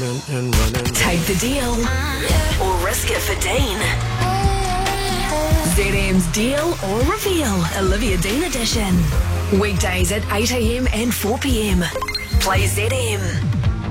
driving and running. Take the deal or risk it for Dean. ZM's Deal or Reveal, Olivia Dean edition. Weekdays at 8 a.m. and 4 p.m. Play ZM.